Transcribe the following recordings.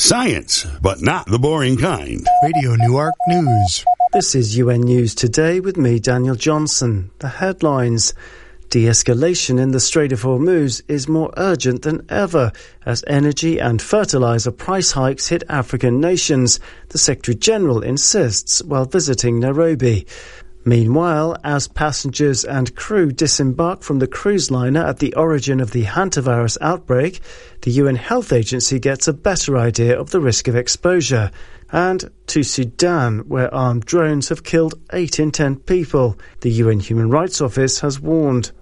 Science, but not the boring kind. Radio Newark News. This is UN News Today with me, Daniel Johnson. The headlines. De-escalation in the Strait of Hormuz is more urgent than ever as energy and fertilizer price hikes hit African nations, the Secretary-General insists while visiting Nairobi. Meanwhile, as passengers and crew disembark from the cruise liner at the origin of the hantavirus outbreak, the UN Health Agency gets a better idea of the risk of exposure. And to Sudan, where armed drones have killed 8 in 10 people, the UN Human Rights Office has warned.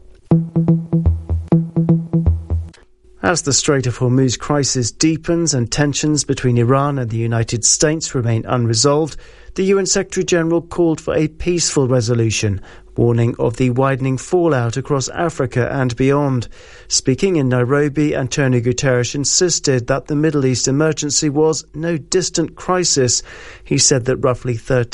As the Strait of Hormuz crisis deepens and tensions between Iran and the United States remain unresolved, the UN Secretary-General called for a peaceful resolution, warning of the widening fallout across Africa and beyond. Speaking in Nairobi, Antonio Guterres insisted that the Middle East emergency was no distant crisis. He said that roughly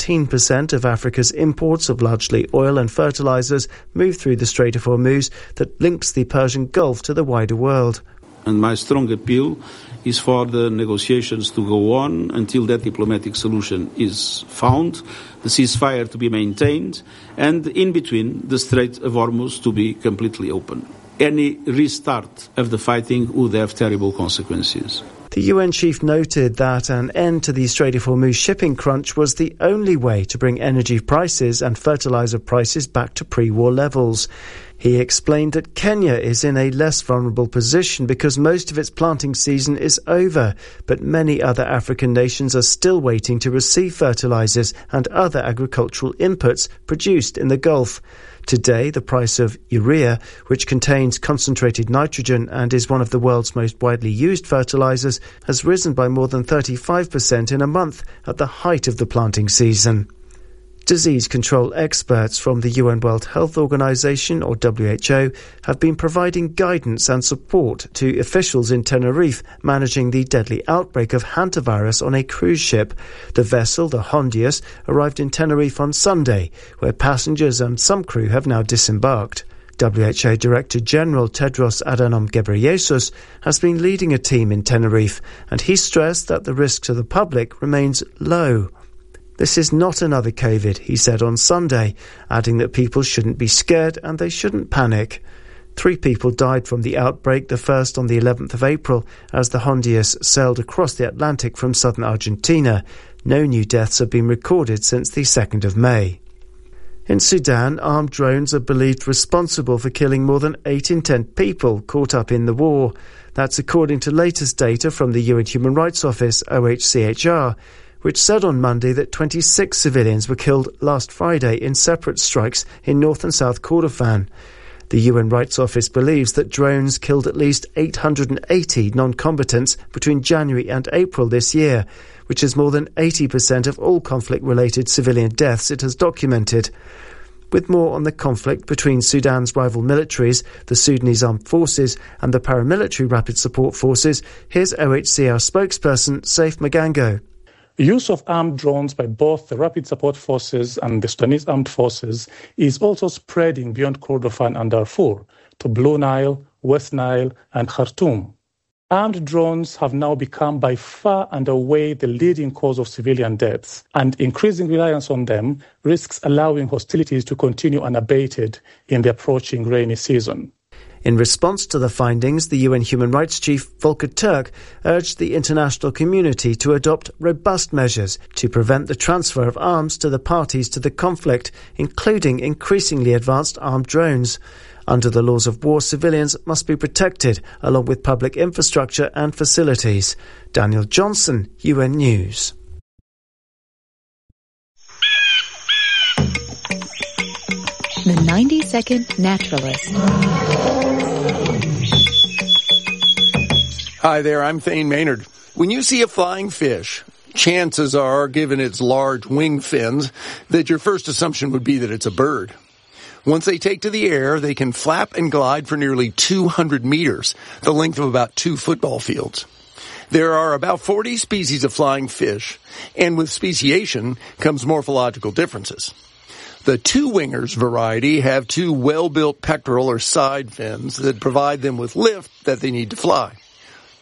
13% of Africa's imports of largely oil and fertilizers move through the Strait of Hormuz that links the Persian Gulf to the wider world. And my strong appeal is for the negotiations to go on until that diplomatic solution is found, the ceasefire to be maintained, and in between the Strait of Hormuz to be completely open. Any restart of the fighting would have terrible consequences. The UN chief noted that an end to the Strait of Hormuz shipping crunch was the only way to bring energy prices and fertilizer prices back to pre-war levels. He explained that Kenya is in a less vulnerable position because most of its planting season is over, but many other African nations are still waiting to receive fertilizers and other agricultural inputs produced in the Gulf. Today, the price of urea, which contains concentrated nitrogen and is one of the world's most widely used fertilizers, has risen by more than 35% in a month at the height of the planting season. Disease control experts from the UN World Health Organization, or WHO, have been providing guidance and support to officials in Tenerife managing the deadly outbreak of hantavirus on a cruise ship. The vessel, the Hondius, arrived in Tenerife on Sunday, where passengers and some crew have now disembarked. WHO Director General Tedros Adhanom Ghebreyesus has been leading a team in Tenerife, and he stressed that the risk to the public remains low. This is not another COVID, he said on Sunday, adding that people shouldn't be scared and they shouldn't panic. 3 people died from the outbreak, the first on the 11th of April, as the Hondius sailed across the Atlantic from southern Argentina. No new deaths have been recorded since the 2nd of May. In Sudan, armed drones are believed responsible for killing more than 8 in 10 people caught up in the war. That's according to latest data from the UN Human Rights Office, OHCHR, which said on Monday that 26 civilians were killed last Friday in separate strikes in North and South Kordofan. The UN Rights Office believes that drones killed at least 880 non-combatants between January and April this year, which is more than 80% of all conflict-related civilian deaths it has documented. With more on the conflict between Sudan's rival militaries, the Sudanese Armed Forces and the paramilitary Rapid Support Forces, here's OHCR spokesperson Saif Magango. Use of armed drones by both the Rapid Support Forces and the Sudanese Armed Forces is also spreading beyond Kordofan and Darfur to Blue Nile, West Nile, and Khartoum. Armed drones have now become by far and away the leading cause of civilian deaths, and increasing reliance on them risks allowing hostilities to continue unabated in the approaching rainy season. In response to the findings, the UN Human Rights Chief Volker Turk urged the international community to adopt robust measures to prevent the transfer of arms to the parties to the conflict, including increasingly advanced armed drones. Under the laws of war, civilians must be protected, along with public infrastructure and facilities. Daniel Johnson, UN News. The 90-Second Naturalist. Hi there, I'm Thane Maynard. When you see a flying fish, chances are, given its large wing fins, that your first assumption would be that it's a bird. Once they take to the air, they can flap and glide for nearly 200 meters, the length of about 2 football fields. There are about 40 species of flying fish, and with speciation comes morphological differences. The two-wingers variety have 2 well-built pectoral or side fins that provide them with lift that they need to fly.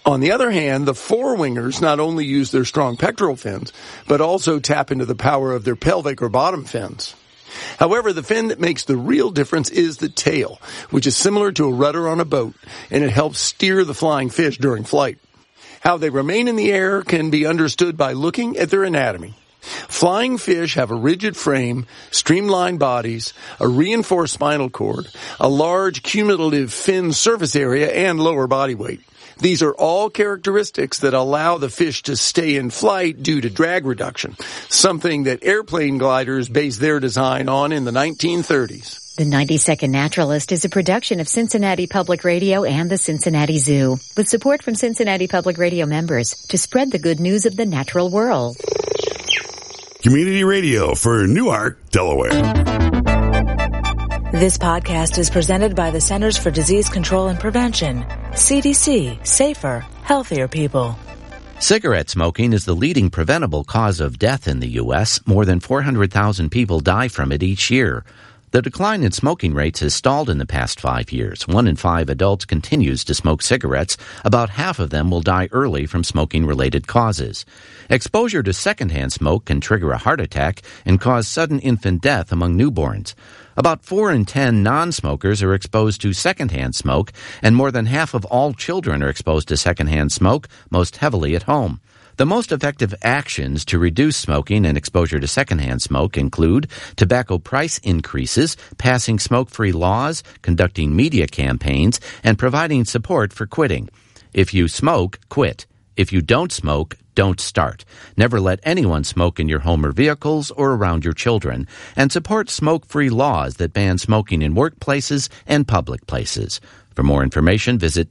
On the other hand, the forewingers not only use their strong pectoral fins, but also tap into the power of their pelvic or bottom fins. However, the fin that makes the real difference is the tail, which is similar to a rudder on a boat, and it helps steer the flying fish during flight. How they remain in the air can be understood by looking at their anatomy. Flying fish have a rigid frame, streamlined bodies, a reinforced spinal cord, a large cumulative fin surface area, and lower body weight. These are all characteristics that allow the fish to stay in flight due to drag reduction, something that airplane gliders based their design on in the 1930s. The 90-Second Naturalist is a production of Cincinnati Public Radio and the Cincinnati Zoo, with support from Cincinnati Public Radio members to spread the good news of the natural world. Community radio for Newark, Delaware. This podcast is presented by the Centers for Disease Control and Prevention. CDC, safer, healthier people. Cigarette smoking is the leading preventable cause of death in the U.S. More than 400,000 people die from it each year. The decline in smoking rates has stalled in the past 5 years. 1 in 5 adults continues to smoke cigarettes. About half of them will die early from smoking-related causes. Exposure to secondhand smoke can trigger a heart attack and cause sudden infant death among newborns. About 4 in 10 non-smokers are exposed to secondhand smoke, and more than half of all children are exposed to secondhand smoke, most heavily at home. The most effective actions to reduce smoking and exposure to secondhand smoke include tobacco price increases, passing smoke-free laws, conducting media campaigns, and providing support for quitting. If you smoke, quit. If you don't smoke, don't start. Never let anyone smoke in your home or vehicles or around your children. And support smoke-free laws that ban smoking in workplaces and public places. For more information, visit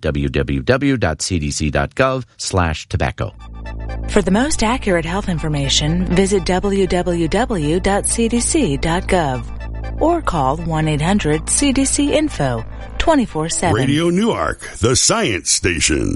www.cdc.gov/tobacco. For the most accurate health information, visit www.cdc.gov or call 1-800-CDC-INFO 24/7. Radio Newark, the science station.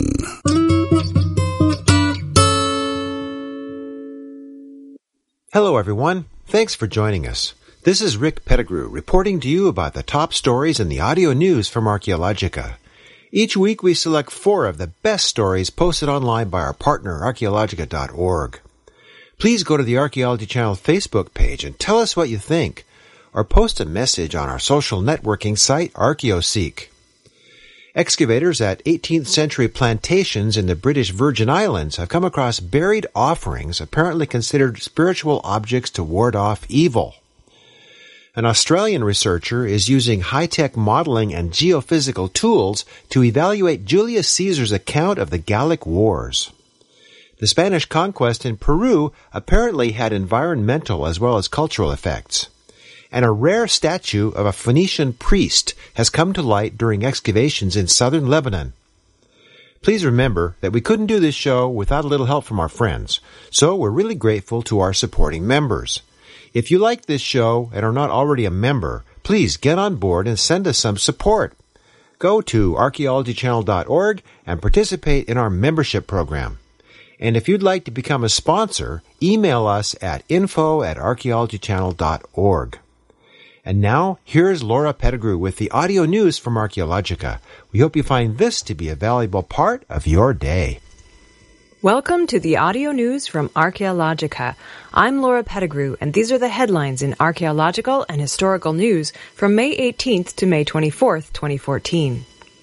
Hello, everyone. Thanks for joining us. This is Rick Pettigrew reporting to you about the top stories in the audio news from Archaeologica. Each week we select 4 of the best stories posted online by our partner, Archaeologica.org. Please go to the Archaeology Channel Facebook page and tell us what you think, or post a message on our social networking site, ArchaeoSeek. Excavators at 18th century plantations in the British Virgin Islands have come across buried offerings apparently considered spiritual objects to ward off evil. An Australian researcher is using high-tech modeling and geophysical tools to evaluate Julius Caesar's account of the Gallic Wars. The Spanish conquest in Peru apparently had environmental as well as cultural effects. And a rare statue of a Phoenician priest has come to light during excavations in southern Lebanon. Please remember that we couldn't do this show without a little help from our friends, so we're really grateful to our supporting members. If you like this show and are not already a member, please get on board and send us some support. Go to archaeologychannel.org and participate in our membership program. And if you'd like to become a sponsor, email us at info@archaeologychannel.org. And now, here's Laura Pettigrew with the audio news from Archaeologica. We hope you find this to be a valuable part of your day. Welcome to the audio news from Archaeologica. I'm Laura Pettigrew, and these are the headlines in archaeological and historical news from May 18th to May 24th, 2014.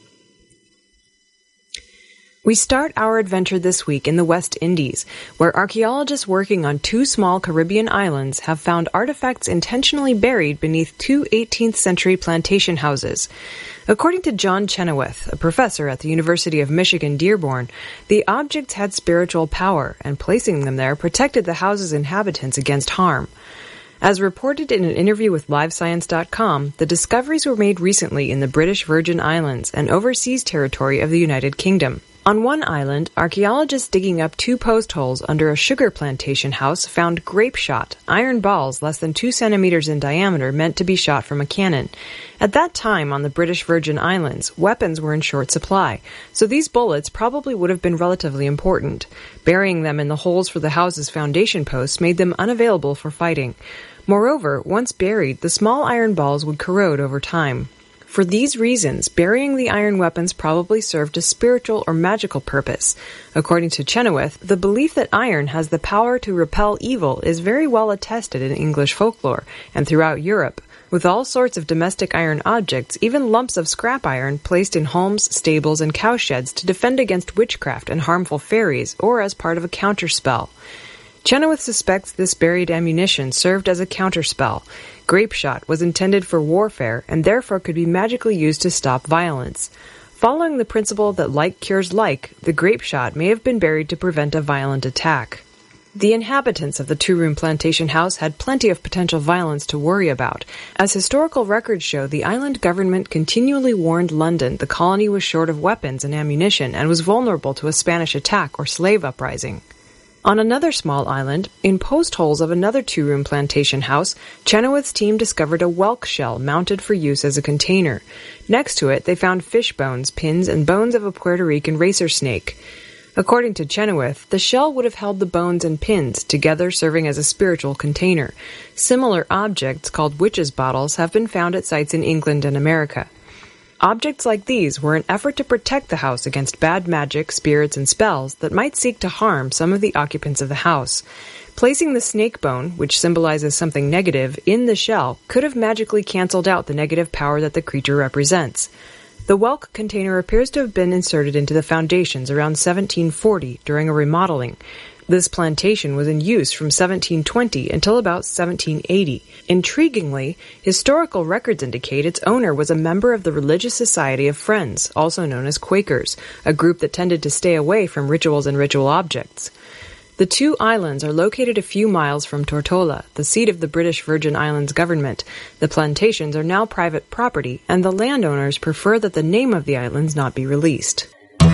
We start our adventure this week in the West Indies, where archaeologists working on 2 small Caribbean islands have found artifacts intentionally buried beneath 2 18th century plantation houses. According to John Chenoweth, a professor at the University of Michigan Dearborn, the objects had spiritual power, and placing them there protected the house's inhabitants against harm. As reported in an interview with LiveScience.com, the discoveries were made recently in the British Virgin Islands, an overseas territory of the United Kingdom. On one island, archaeologists digging up 2 post holes under a sugar plantation house found grape shot, iron balls less than 2 centimeters in diameter meant to be shot from a cannon. At that time on the British Virgin Islands, weapons were in short supply, so these bullets probably would have been relatively important. Burying them in the holes for the house's foundation posts made them unavailable for fighting. Moreover, once buried, the small iron balls would corrode over time. For these reasons, burying the iron weapons probably served a spiritual or magical purpose. According to Chenoweth, the belief that iron has the power to repel evil is very well attested in English folklore and throughout Europe, with all sorts of domestic iron objects, even lumps of scrap iron placed in homes, stables, and cowsheds to defend against witchcraft and harmful fairies, or as part of a counterspell. Chenoweth suspects this buried ammunition served as a counterspell. Grape shot was intended for warfare and therefore could be magically used to stop violence. Following the principle that like cures like, the grape shot may have been buried to prevent a violent attack. The inhabitants of the two-room plantation house had plenty of potential violence to worry about. As historical records show, the island government continually warned London the colony was short of weapons and ammunition and was vulnerable to a Spanish attack or slave uprising. On another small island, in post holes of another two-room plantation house, Chenoweth's team discovered a whelk shell mounted for use as a container. Next to it, they found fish bones, pins, and bones of a Puerto Rican racer snake. According to Chenoweth, the shell would have held the bones and pins, together serving as a spiritual container. Similar objects, called witches' bottles, have been found at sites in England and America. Objects like these were an effort to protect the house against bad magic, spirits, and spells that might seek to harm some of the occupants of the house. Placing the snake bone, which symbolizes something negative, in the shell could have magically canceled out the negative power that the creature represents. The whelk container appears to have been inserted into the foundations around 1740 during a remodeling. This plantation was in use from 1720 until about 1780. Intriguingly, historical records indicate its owner was a member of the Religious Society of Friends, also known as Quakers, a group that tended to stay away from rituals and ritual objects. The two islands are located a few miles from Tortola, the seat of the British Virgin Islands government. The plantations are now private property, and the landowners prefer that the name of the islands not be released.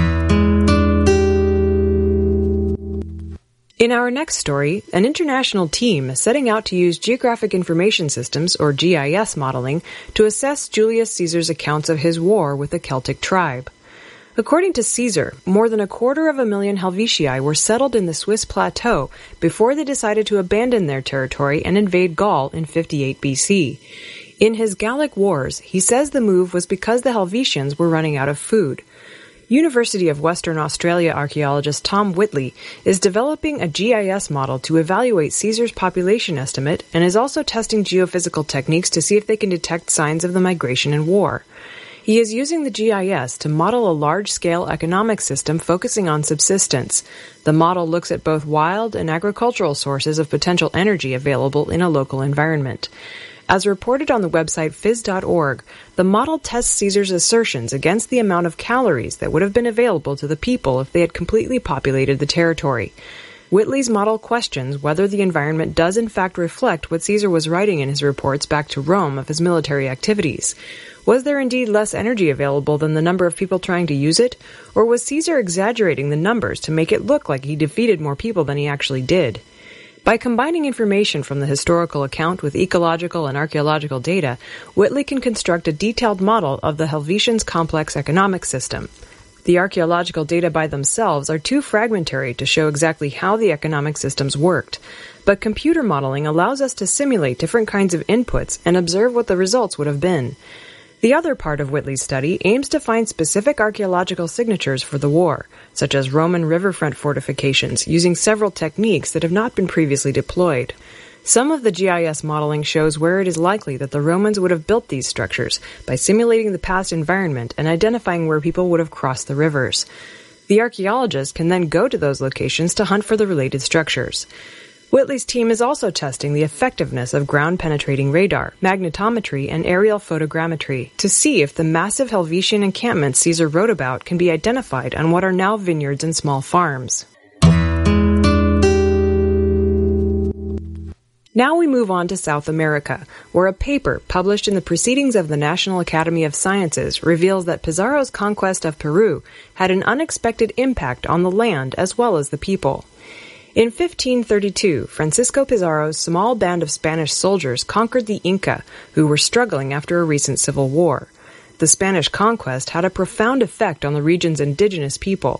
In our next story, an international team is setting out to use Geographic Information Systems, or GIS modeling, to assess Julius Caesar's accounts of his war with the Celtic tribe. According to Caesar, more than 250,000 Helvetii were settled in the Swiss plateau before they decided to abandon their territory and invade Gaul in 58 BC. In his Gallic Wars, he says the move was because the Helvetians were running out of food. University of Western Australia archaeologist Tom Whitley is developing a GIS model to evaluate Caesar's population estimate and is also testing geophysical techniques to see if they can detect signs of the migration and war. He is using the GIS to model a large-scale economic system focusing on subsistence. The model looks at both wild and agricultural sources of potential energy available in a local environment. As reported on the website phys.org, the model tests Caesar's assertions against the amount of calories that would have been available to the people if they had completely populated the territory. Whitley's model questions whether the environment does in fact reflect what Caesar was writing in his reports back to Rome of his military activities. Was there indeed less energy available than the number of people trying to use it? Or was Caesar exaggerating the numbers to make it look like he defeated more people than he actually did? By combining information from the historical account with ecological and archaeological data, Whitley can construct a detailed model of the Helvetians' complex economic system. The archaeological data by themselves are too fragmentary to show exactly how the economic systems worked, but computer modeling allows us to simulate different kinds of inputs and observe what the results would have been. The other part of Whitley's study aims to find specific archaeological signatures for the war, such as Roman riverfront fortifications, using several techniques that have not been previously deployed. Some of the GIS modeling shows where it is likely that the Romans would have built these structures by simulating the past environment and identifying where people would have crossed the rivers. The archaeologists can then go to those locations to hunt for the related structures. Whitley's team is also testing the effectiveness of ground-penetrating radar, magnetometry, and aerial photogrammetry to see if the massive Helvetian encampments Caesar wrote about can be identified on what are now vineyards and small farms. Now we move on to South America, where a paper published in the Proceedings of the National Academy of Sciences reveals that Pizarro's conquest of Peru had an unexpected impact on the land as well as the people. In 1532, Francisco Pizarro's small band of Spanish soldiers conquered the Inca, who were struggling after a recent civil war. The Spanish conquest had a profound effect on the region's indigenous people.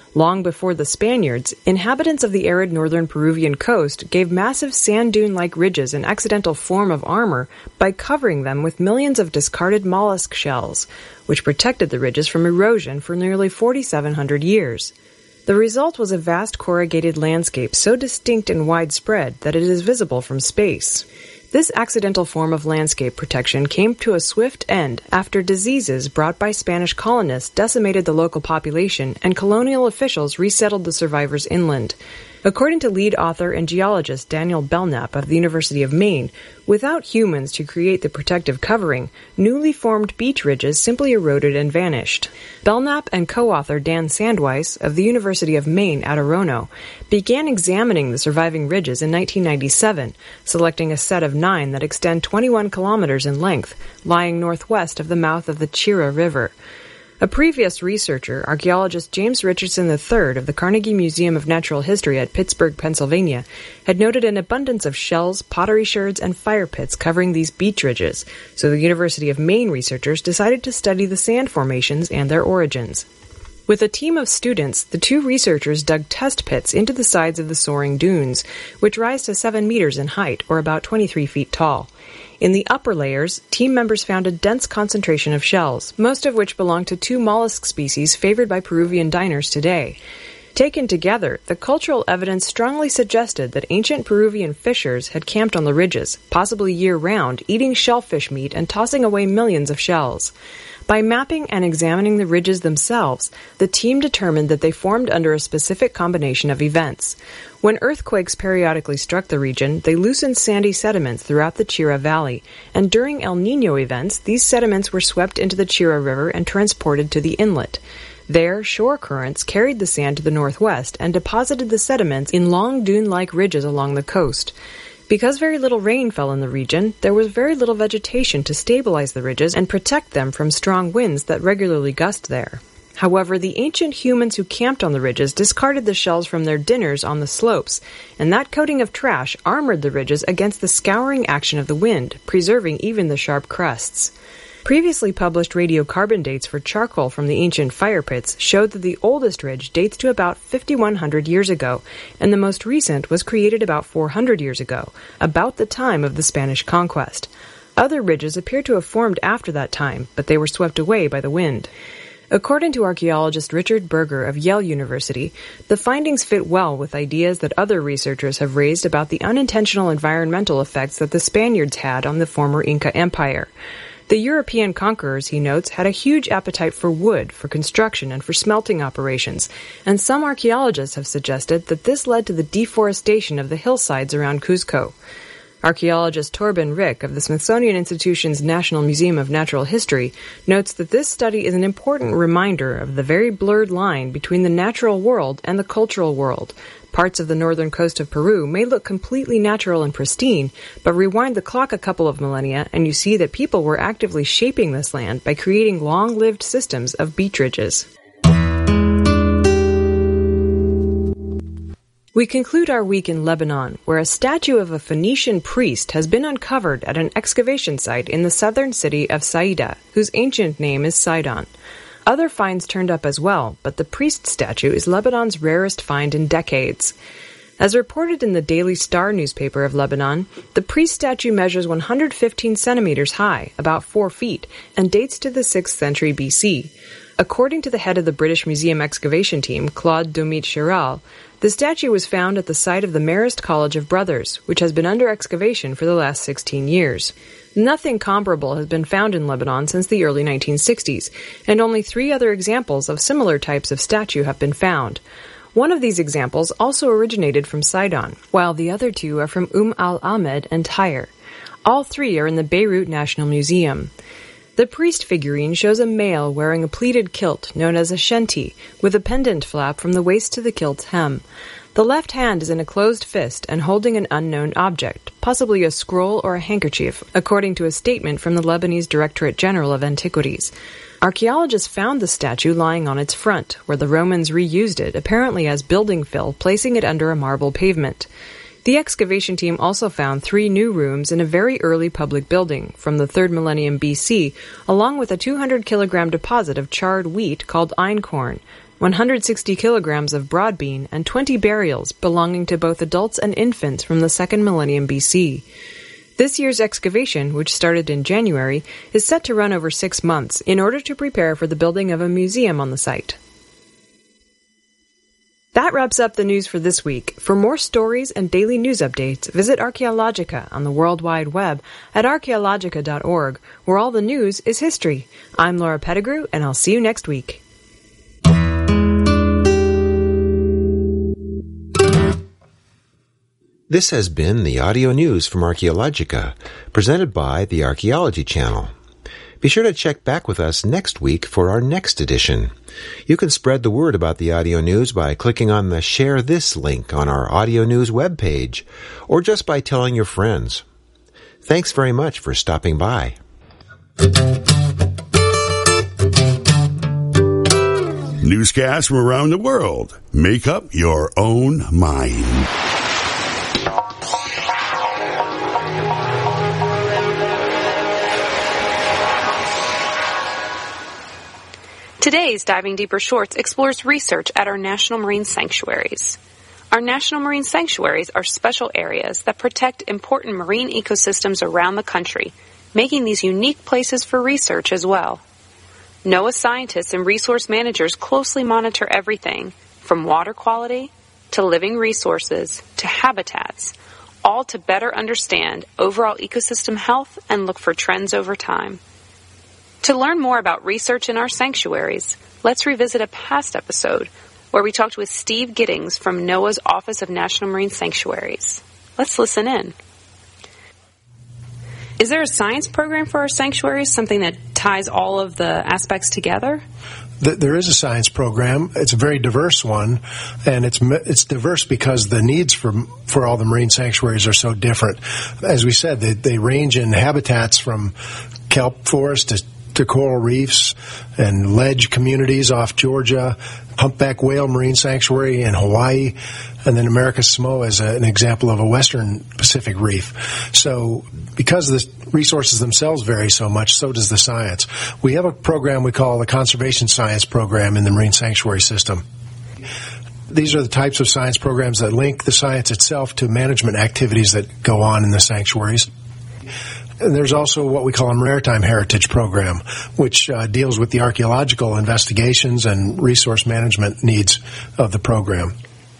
Long before the Spaniards, inhabitants of the arid northern Peruvian coast gave massive sand dune-like ridges an accidental form of armor by covering them with millions of discarded mollusk shells, which protected the ridges from erosion for nearly 4,700 years. The result was a vast corrugated landscape so distinct and widespread that it is visible from space. This accidental form of landscape protection came to a swift end after diseases brought by Spanish colonists decimated the local population and colonial officials resettled the survivors inland. According to lead author and geologist Daniel Belknap of the University of Maine, without humans to create the protective covering, newly formed beach ridges simply eroded and vanished. Belknap and co-author Dan Sandweiss of the University of Maine at Orono began examining the surviving ridges in 1997, selecting a set of 9 that extend 21 kilometers in length, lying northwest of the mouth of the Chira River. A previous researcher, archaeologist James Richardson III of the Carnegie Museum of Natural History at Pittsburgh, Pennsylvania, had noted an abundance of shells, pottery sherds, and fire pits covering these beach ridges, so the University of Maine researchers decided to study the sand formations and their origins. With a team of students, the two researchers dug test pits into the sides of the soaring dunes, which rise to 7 meters in height, or about 23 feet tall. In the upper layers, team members found a dense concentration of shells, most of which belong to 2 mollusk species favored by Peruvian diners today. Taken together, the cultural evidence strongly suggested that ancient Peruvian fishers had camped on the ridges, possibly year-round, eating shellfish meat and tossing away millions of shells. By mapping and examining the ridges themselves, the team determined that they formed under a specific combination of events. When earthquakes periodically struck the region, they loosened sandy sediments throughout the Chira Valley, and during El Niño events, these sediments were swept into the Chira River and transported to the inlet. There, shore currents carried the sand to the northwest and deposited the sediments in long dune-like ridges along the coast. Because very little rain fell in the region, there was very little vegetation to stabilize the ridges and protect them from strong winds that regularly gust there. However, the ancient humans who camped on the ridges discarded the shells from their dinners on the slopes, and that coating of trash armored the ridges against the scouring action of the wind, preserving even the sharp crusts. Previously published radiocarbon dates for charcoal from the ancient fire pits showed that the oldest ridge dates to about 5,100 years ago, and the most recent was created about 400 years ago, about the time of the Spanish conquest. Other ridges appear to have formed after that time, but they were swept away by the wind. According to archaeologist Richard Berger of Yale University, the findings fit well with ideas that other researchers have raised about the unintentional environmental effects that the Spaniards had on the former Inca Empire. The European conquerors, he notes, had a huge appetite for wood, for construction, and for smelting operations, and some archaeologists have suggested that this led to the deforestation of the hillsides around Cuzco. Archaeologist Torben Rick of the Smithsonian Institution's National Museum of Natural History notes that this study is an important reminder of the very blurred line between the natural world and the cultural world. Parts of the northern coast of Peru may look completely natural and pristine, but rewind the clock a couple of millennia and you see that people were actively shaping this land by creating long-lived systems of beach ridges. We conclude our week in Lebanon, where a statue of a Phoenician priest has been uncovered at an excavation site in the southern city of Saida, whose ancient name is Sidon. Other finds turned up as well, but the priest statue is Lebanon's rarest find in decades. As reported in the Daily Star newspaper of Lebanon, the priest statue measures 115 centimeters high, about 4 feet, and dates to the 6th century BC. According to the head of the British Museum excavation team, Claude Domit-Chiral, the statue was found at the site of the Marist College of Brothers, which has been under excavation for the last 16 years. Nothing comparable has been found in Lebanon since the early 1960s, and only 3 other examples of similar types of statue have been found. One of these examples also originated from Sidon, while the other 2 are from al-Ahmed and Tyre. All 3 are in the Beirut National Museum. The priest figurine shows a male wearing a pleated kilt known as a shenty, with a pendant flap from the waist to the kilt's hem. The left hand is in a closed fist and holding an unknown object, possibly a scroll or a handkerchief, according to a statement from the Lebanese Directorate General of Antiquities. Archaeologists found the statue lying on its front, where the Romans reused it, apparently as building fill, placing it under a marble pavement. The excavation team also found 3 new rooms in a very early public building from the 3rd millennium BC, along with a 200-kilogram deposit of charred wheat called einkorn. 160 kilograms of broadbean, and 20 burials belonging to both adults and infants from the 2nd millennium BC. This year's excavation, which started in January, is set to run over 6 months in order to prepare for the building of a museum on the site. That wraps up the news for this week. For more stories and daily news updates, visit Archaeologica on the World Wide Web at archaeologica.org, where all the news is history. I'm Laura Pettigrew, and I'll see you next week. This has been the audio news from Archaeologica, presented by the Archaeology Channel. Be sure to check back with us next week for our next edition. You can spread the word about the audio news by clicking on the Share This link on our audio news webpage, or just by telling your friends. Thanks very much for stopping by. Newscasts from around the world. Make up your own mind. Today's Diving Deeper Shorts explores research at our national marine sanctuaries. Our national marine sanctuaries are special areas that protect important marine ecosystems around the country, making these unique places for research as well. NOAA scientists and resource managers closely monitor everything from water quality to living resources to habitats, all to better understand overall ecosystem health and look for trends over time. To learn more about research in our sanctuaries, let's revisit a past episode where we talked with Steve Giddings from NOAA's Office of National Marine Sanctuaries. Let's listen in. Is there a science program for our sanctuaries, something that ties all of the aspects together? There is a science program. It's a very diverse one, and it's diverse because the needs for all the marine sanctuaries are so different. As we said, they range in habitats from kelp forest to coral reefs and ledge communities off Georgia, humpback whale marine sanctuary in Hawaii, and then America's Samoa is an example of a western Pacific reef. So because the resources themselves vary so much, so does the science. We have a program we call the Conservation Science Program in the marine sanctuary system. These are the types of science programs that link the science itself to management activities that go on in the sanctuaries. And there's also what we call a Maritime Heritage Program, which deals with the archaeological investigations and resource management needs of the program.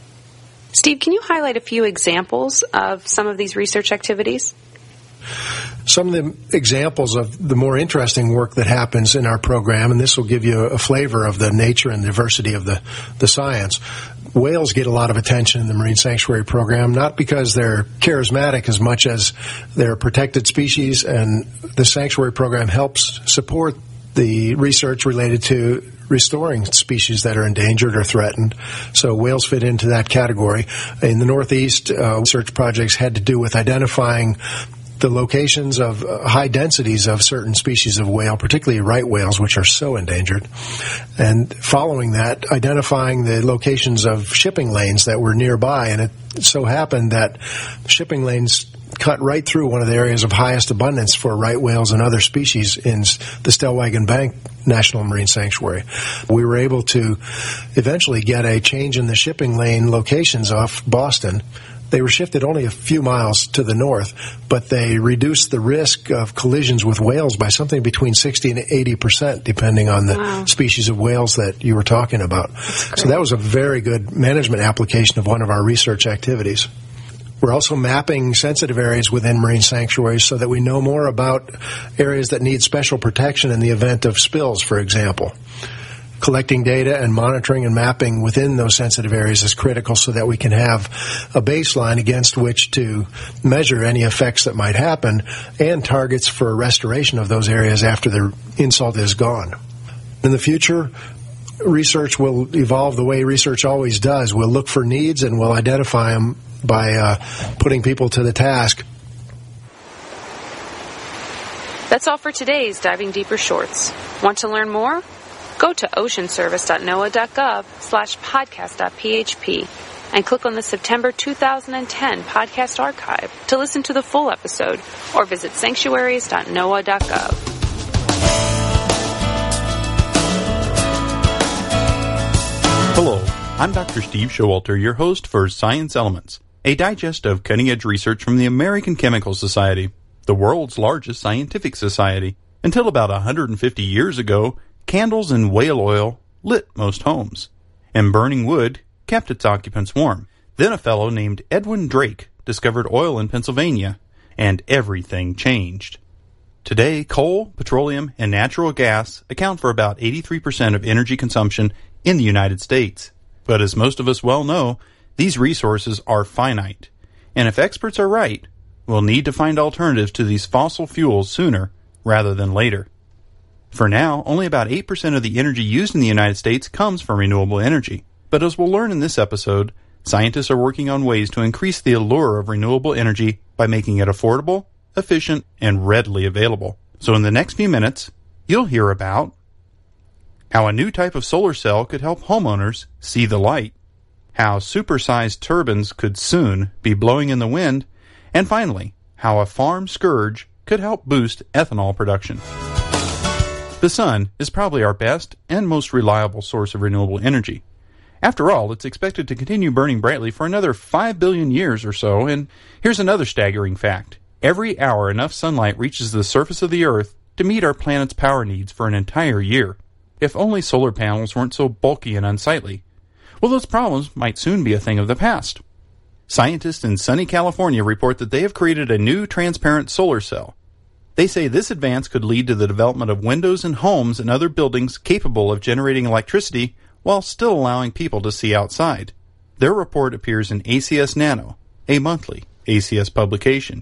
Steve, can you highlight a few examples of some of these research activities? Some of the examples of the more interesting work that happens in our program, and this will give you a flavor of the nature and diversity of the science. Whales get a lot of attention in the Marine Sanctuary Program, not because they're charismatic as much as they're a protected species, and the Sanctuary Program helps support the research related to restoring species that are endangered or threatened. So whales fit into that category. In the Northeast, research projects had to do with identifying the locations of high densities of certain species of whale, particularly right whales, which are so endangered. And following that, identifying the locations of shipping lanes that were nearby. And it so happened that shipping lanes cut right through one of the areas of highest abundance for right whales and other species in the Stellwagen Bank National Marine Sanctuary. We were able to eventually get a change in the shipping lane locations off Boston. They were shifted only a few miles to the north, but they reduced the risk of collisions with whales by something between 60 and 80%, depending on the species of whales that you were talking about. So that was a very good management application of one of our research activities. We're also mapping sensitive areas within marine sanctuaries so that we know more about areas that need special protection in the event of spills, for example. Collecting data and monitoring and mapping within those sensitive areas is critical so that we can have a baseline against which to measure any effects that might happen and targets for restoration of those areas after the insult is gone. In the future, research will evolve the way research always does. We'll look for needs and we'll identify them by putting people to the task. That's all for today's Diving Deeper Shorts. Want to learn more? Go to oceanservice.noaa.gov/podcast.php and click on the September 2010 podcast archive to listen to the full episode, or visit sanctuaries.noaa.gov. Hello, I'm Dr. Steve Showalter, your host for Science Elements, a digest of cutting-edge research from the American Chemical Society, the world's largest scientific society. Until about 150 years ago, candles and whale oil lit most homes, and burning wood kept its occupants warm. Then a fellow named Edwin Drake discovered oil in Pennsylvania, and everything changed. Today, coal, petroleum, and natural gas account for about 83% of energy consumption in the United States. But as most of us well know, these resources are finite. And if experts are right, we'll need to find alternatives to these fossil fuels sooner rather than later. For now, only about 8% of the energy used in the United States comes from renewable energy. But as we'll learn in this episode, scientists are working on ways to increase the allure of renewable energy by making it affordable, efficient, and readily available. So in the next few minutes, you'll hear about how a new type of solar cell could help homeowners see the light, how supersized turbines could soon be blowing in the wind, and finally, how a farm scourge could help boost ethanol production. The sun is probably our best and most reliable source of renewable energy. After all, it's expected to continue burning brightly for another 5 billion years or so, and here's another staggering fact. Every hour enough sunlight reaches the surface of the Earth to meet our planet's power needs for an entire year. If only solar panels weren't so bulky and unsightly. Well, those problems might soon be a thing of the past. Scientists in sunny California report that they have created a new transparent solar cell. They say this advance could lead to the development of windows in homes and other buildings capable of generating electricity while still allowing people to see outside. Their report appears in ACS Nano, a monthly ACS publication.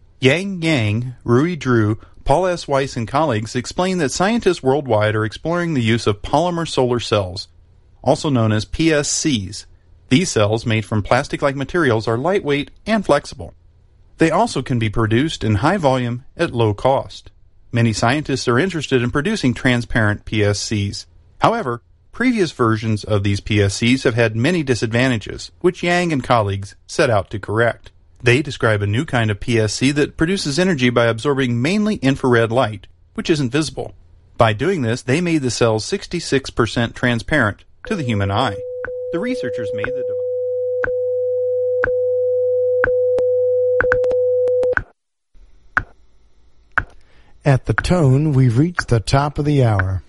Yang, Rui Drew, Paul S. Weiss and colleagues explain that scientists worldwide are exploring the use of polymer solar cells, also known as PSCs. These cells, made from plastic-like materials, are lightweight and flexible. They also can be produced in high volume at low cost. Many scientists are interested in producing transparent PSCs. However, previous versions of these PSCs have had many disadvantages, which Yang and colleagues set out to correct. They describe a new kind of PSC that produces energy by absorbing mainly infrared light, which isn't visible. By doing this, they made the cells 66% transparent to the human eye. The researchers made the device. At the tone, we've reached the top of the hour.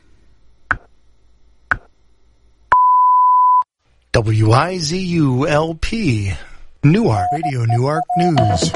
WIZU-LP, Newark, Radio Newark News.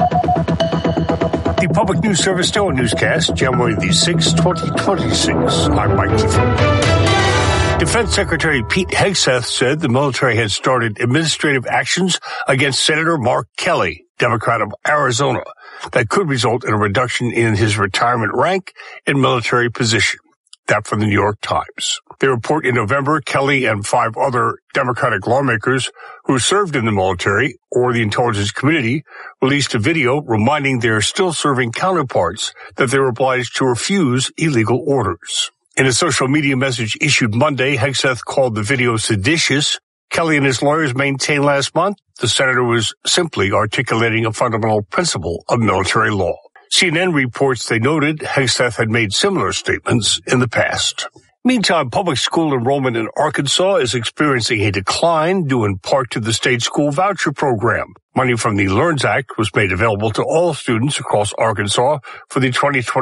The Public News Service Still Newscast, January the 6th, 2026. I'm Mike Clifford. Defense Secretary Pete Hegseth said the military had started administrative actions against Senator Mark Kelly, Democrat of Arizona, that could result in a reduction in his retirement rank and military position. That from the New York Times. They report in November, Kelly and 5 other Democratic lawmakers who served in the military or the intelligence community released a video reminding their still serving counterparts that they were obliged to refuse illegal orders. In a social media message issued Monday, Hegseth called the video seditious. Kelly and his lawyers maintained last month the senator was simply articulating a fundamental principle of military law. CNN reports they noted Hegseth had made similar statements in the past. Meantime, public school enrollment in Arkansas is experiencing a decline due in part to the state school voucher program. Money from the LEARNS Act was made available to all students across Arkansas for the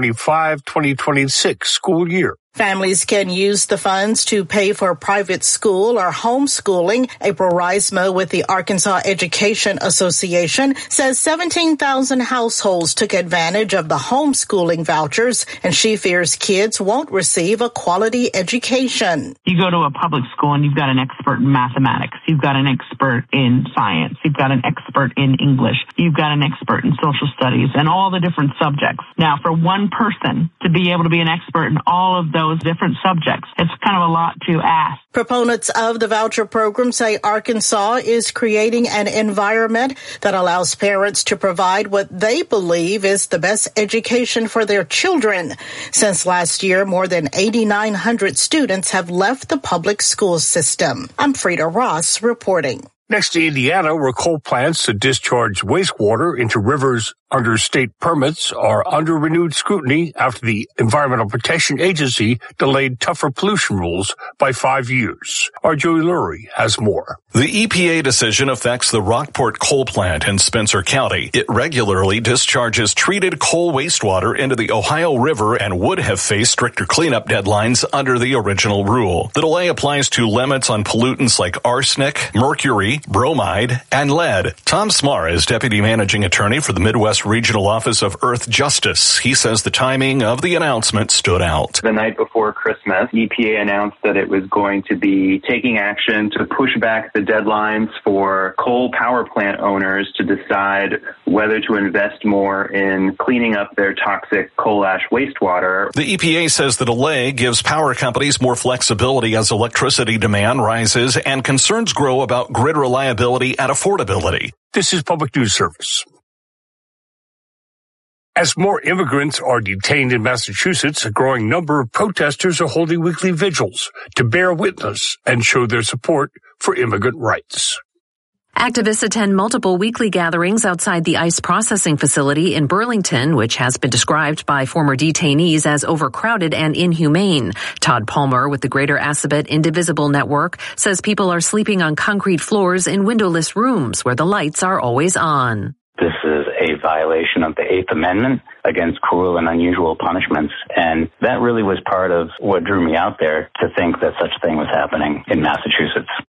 2025-2026 school year. Families can use the funds to pay for private school or homeschooling. April Reisma with the Arkansas Education Association says 17,000 households took advantage of the homeschooling vouchers, and she fears kids won't receive a quality education. You go to a public school and you've got an expert in mathematics, you've got an expert in science, you've got an expert in English, you've got an expert in social studies and all the different subjects. Now, for one person to be able to be an expert in all of those different subjects, it's kind of a lot to ask. Proponents of the voucher program say Arkansas is creating an environment that allows parents to provide what they believe is the best education for their children. Since last year, more than 8,900 students have left the public school system. I'm Frida Ross reporting. Next to Indiana, where coal plants to discharge wastewater into rivers under state permits are under renewed scrutiny after the Environmental Protection Agency delayed tougher pollution rules by 5 years. Our Joey Lurie has more. The EPA decision affects the Rockport coal plant in Spencer County. It regularly discharges treated coal wastewater into the Ohio River and would have faced stricter cleanup deadlines under the original rule. The delay applies to limits on pollutants like arsenic, mercury, bromide, and lead. Tom Smar is Deputy Managing Attorney for the Midwest Regional Office of Earth Justice. He says the timing of the announcement stood out. The night before Christmas, EPA announced that it was going to be taking action to push back the deadlines for coal power plant owners to decide whether to invest more in cleaning up their toxic coal ash wastewater. The EPA says the delay gives power companies more flexibility as electricity demand rises and concerns grow about grid reliability and affordability. This is Public News Service. As more immigrants are detained in Massachusetts, a growing number of protesters are holding weekly vigils to bear witness and show their support for immigrant rights. Activists attend multiple weekly gatherings outside the ICE processing facility in Burlington, which has been described by former detainees as overcrowded and inhumane. Todd Palmer with the Greater Assabet Indivisible Network says people are sleeping on concrete floors in windowless rooms where the lights are always on. This is a violation of the Eighth Amendment against cruel and unusual punishments, and that really was part of what drew me out there to think that such a thing was happening in Massachusetts.